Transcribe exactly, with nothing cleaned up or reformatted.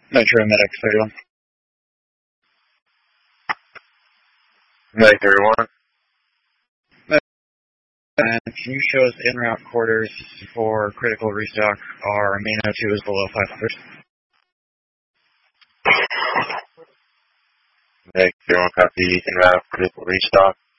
Metro Medic thirty-one. Medic thirty-one. And can you show us in route quarters for critical restock? Our main O two is below five hundred. Medic thirty-one, copy. In route critical restock.